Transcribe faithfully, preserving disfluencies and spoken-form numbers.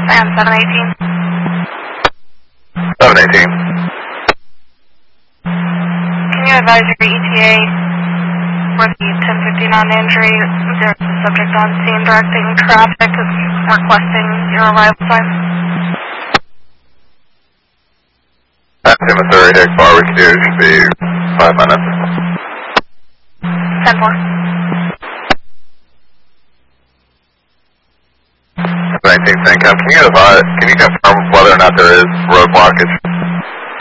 and seven eighteen. seven eighteen. Can you advise your E T A for the ten fifty-nine injury? There's a subject on scene directing traffic is requesting your arrival time. Active Missouri Dick Barbecue should be five minutes. ten four. nineteen Can you advise, can you confirm whether or not there is road blockage?